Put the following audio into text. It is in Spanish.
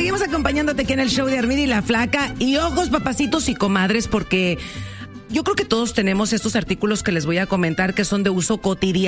seguimos acompañándote aquí en el show de Armida y la Flaca. Y ojos, papacitos y comadres, porque yo creo que todos tenemos estos artículos que les voy a comentar que son de uso cotidiano.